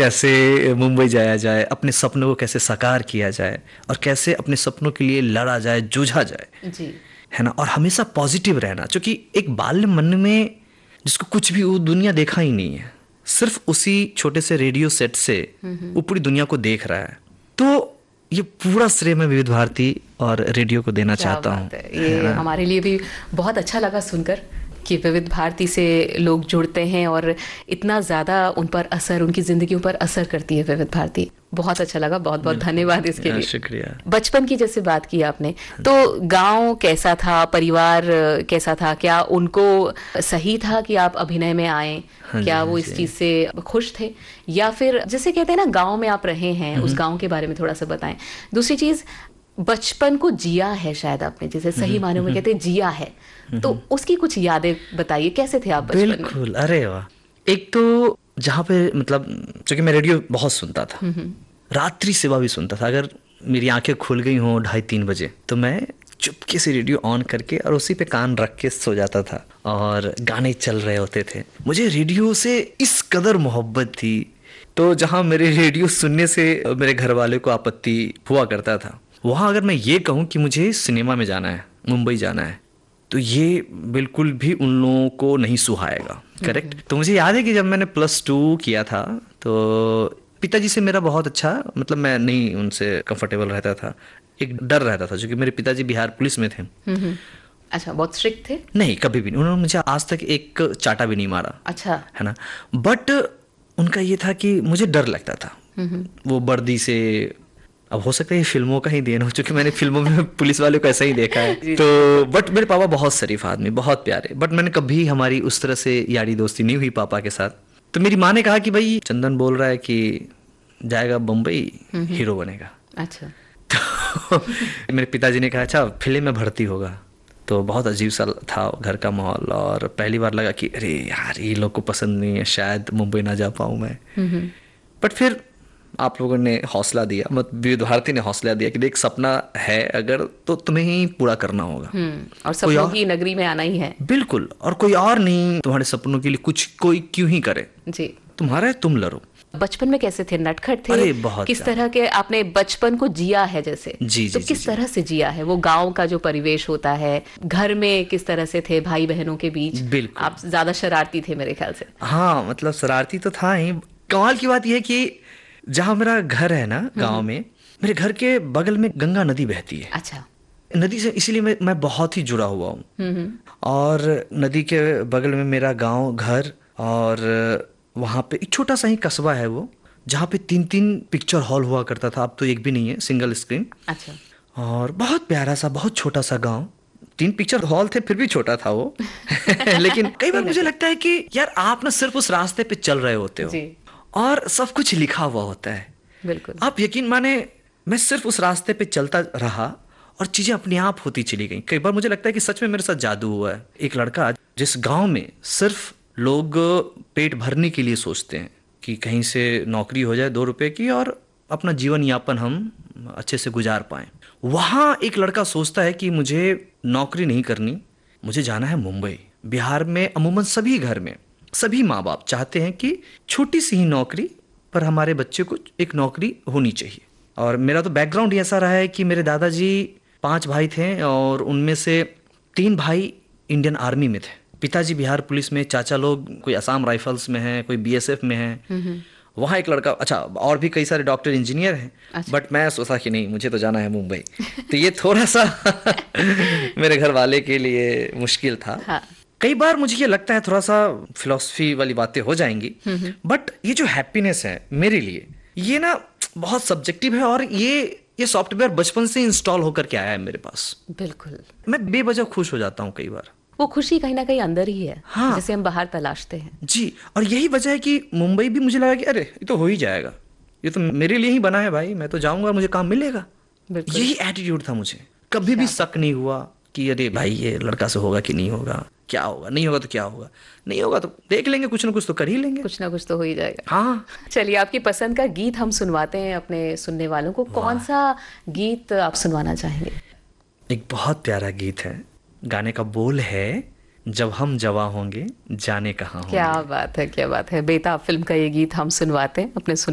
कैसे मुंबई जाया जाए, अपने सपनों को कैसे साकार किया जाए और कैसे अपने सपनों के लिए लड़ा जाए, जूझा जाए जी। है ना। और हमेशा पॉजिटिव रहना, क्योंकि एक बाल्य मन में जिसको कुछ भी वो दुनिया देखा ही नहीं है, सिर्फ उसी छोटे से रेडियो सेट से वो पूरी दुनिया को देख रहा है। तो ये पूरा श्रेय मैं विविध भारती और रेडियो को देना क्या चाहता हूँ। बात है, ये हमारे लिए भी बहुत अच्छा लगा सुनकर कि विविध भारती से लोग जुड़ते हैं और इतना ज़्यादा उन पर असर, उनकी ज़िंदगियों पर असर करती है विविध भारती। बहुत अच्छा लगा, बहुत बहुत धन्यवाद इसके लिए। शुक्रिया। बचपन की जैसे बात की आपने, तो गांव कैसा था, परिवार कैसा था, क्या उनको सही था कि आप अभिनय में आए? क्या वो इस चीज़ से खुश थे, या फिर जैसे कहते हैं ना गांव में आप रहे हैं, उस गांव के बारे में थोड़ा सा बताएं। दूसरी चीज़, बचपन को जिया है शायद आपने, जैसे सही मानों में कहते हैं जिया है, तो उसकी कुछ यादें बताइए, कैसे थे आप बचपन में? बिल्कुल, अरे वाह। एक तो जहाँ पे मतलब, क्योंकि मैं रेडियो बहुत सुनता था, रात्रि सेवा भी सुनता था। अगर मेरी आंखें खुल गई हों 2:30-3 बजे तो मैं चुपके से रेडियो ऑन करके और उसी पे कान रख के सो जाता था और गाने चल रहे होते थे। मुझे रेडियो से इस कदर मोहब्बत थी। तो जहाँ मेरे रेडियो सुनने से मेरे घर वाले को आपत्ति हुआ करता था, वहाँ अगर मैं ये कहूँ कि मुझे सिनेमा में जाना है, मुंबई जाना है, तो ये बिल्कुल भी उन लोगों को नहीं सुहाएगा। करेक्ट। तो मुझे याद है कि जब मैंने +2 किया था तो पिताजी से मेरा बहुत अच्छा, मतलब मैं नहीं उनसे कंफर्टेबल रहता था, एक डर रहता था, क्योंकि मेरे पिताजी बिहार पुलिस में थे। अच्छा, बहुत स्ट्रिक्ट थे? नहीं, कभी भी नहीं, उन्होंने मुझे आज तक एक चाटा भी नहीं मारा। अच्छा। है ना। बट उनका ये था कि मुझे डर लगता था वो वर्दी से। अब हो सकता है ये फिल्मों का ही देन हो, चूंकि मैंने फिल्मों में पुलिस वाले को ऐसा ही देखा है। तो बट मेरे पापा बहुत शरीफ आदमी, बहुत प्यारे, बट मैंने कभी हमारी उस तरह से यारी दोस्ती नहीं हुई पापा के साथ। तो मेरी माँ ने कहा कि भाई चंदन बोल रहा है कि जाएगा बम्बई, हीरो बनेगा। अच्छा। तो मेरे पिताजी ने कहा अच्छा फिल्म में भर्ती होगा। तो बहुत अजीब सा था घर का माहौल, और पहली बार लगा कि अरे यार ये लोग को पसंद नहीं है, शायद मुंबई ना जा पाऊँ मैं। बट फिर आप लोगों ने हौसला दिया, विविध भारती ने हौसला दिया कि देख सपना है अगर तो तुम्हें ही पूरा करना होगा, और सपनों की नगरी में आना ही है। बिल्कुल, और कोई और नहीं तुम्हारे सपनों के लिए कुछ कोई क्यों ही करे जी। तुम्हारा है, तुम लड़ो। बचपन में कैसे थे, नटखट थे? अरे बहुत किस तरह के आपने बचपन को जिया है जैसे? जी, तो किस तरह से जिया है? वो गांव का जो परिवेश होता है, घर में किस तरह से थे भाई बहनों के बीच? बिल्कुल। आप ज्यादा शरारती थे मेरे ख्याल से। हाँ, मतलब शरारती तो था ही। कमाल की बात यह है कि जहाँ मेरा घर है ना गांव में, मेरे घर के बगल में गंगा नदी बहती है। अच्छा। नदी से इसीलिए मैं बहुत ही जुड़ा हुआ हूँ। और नदी के बगल में मेरा गांव, घर, और वहाँ पे एक छोटा सा ही कस्बा है वो, जहाँ पे 3-3 पिक्चर हॉल हुआ करता था। अब तो एक भी नहीं है, सिंगल स्क्रीन। अच्छा। और बहुत प्यारा सा, बहुत छोटा सा गांव। 3 पिक्चर हॉल थे, फिर भी छोटा था वो। लेकिन कई बार मुझे लगता है कि यार आप ना सिर्फ उस रास्ते पे चल रहे होते हो जी। और सब कुछ लिखा हुआ होता है। बिल्कुल। आप यकीन माने, मैं सिर्फ उस रास्ते पे चलता रहा और चीजें अपने आप होती चली गई। कई बार मुझे लगता है कि सच में मेरे साथ जादू हुआ है। एक लड़का, जिस गांव में सिर्फ लोग पेट भरने के लिए सोचते हैं कि कहीं से नौकरी हो जाए 2 रुपए की और अपना जीवन यापन हम अच्छे से गुजार पाएं, वहाँ एक लड़का सोचता है कि मुझे नौकरी नहीं करनी, मुझे जाना है मुंबई। बिहार में अमूमन सभी घर में सभी माँ बाप चाहते हैं कि छोटी सी ही नौकरी पर हमारे बच्चे को एक नौकरी होनी चाहिए। और मेरा तो बैकग्राउंड ऐसा रहा है कि मेरे दादाजी 5 भाई थे और उनमें से 3 भाई इंडियन आर्मी में थे। पिताजी बिहार पुलिस में, चाचा लोग कोई असम राइफल्स में है, कोई बीएसएफ में है। वहाँ एक लड़का, अच्छा और भी कई सारे डॉक्टर इंजीनियर हैं। अच्छा। बट मैं सोचा कि नहीं, मुझे तो जाना है मुंबई। तो ये थोड़ा सा मेरे घर वाले के लिए मुश्किल था। हाँ। कई बार मुझे ये लगता है थोड़ा सा फिलॉसफी वाली बातें हो जाएंगी, बट ये जो हैप्पीनेस है मेरे लिए, ये ना बहुत सब्जेक्टिव है। और ये सॉफ्टवेयर बचपन से इंस्टॉल होकर के आया है मेरे पास। बिल्कुल। मैं बेवजह खुश हो जाता हूँ कई बार। वो खुशी कहीं ना कहीं अंदर ही है। हाँ। जिसे हम बाहर तलाशते हैं। जी। और यही वजह है कि मुंबई भी मुझे लगा कि अरे ये तो हो ही जाएगा, ये तो मेरे लिए ही बना है भाई, मैं तो जाऊंगा, मुझे काम मिलेगा। यही एटीट्यूड था मुझे। कभी भी शक नहीं हुआ कि अरे भाई ये लड़का से होगा कि नहीं होगा, क्या होगा, नहीं होगा तो क्या होगा, नहीं होगा तो देख लेंगे, कुछ ना कुछ तो कर ही लेंगे, कुछ ना कुछ तो हो ही जाएगा। हाँ। चलिए, आपकी पसंद का गीत हम सुनवाते हैं अपने सुनने वालों को। कौन सा गीत आप सुनवाना चाहेंगे? एक बहुत प्यारा गीत है, गाने का बोल है जब हम जवां होंगे जाने कहाँ होंगे। क्या बात है, क्या बात है। बेताब फिल्म का ये गीत हम सुनवाते हैं अपने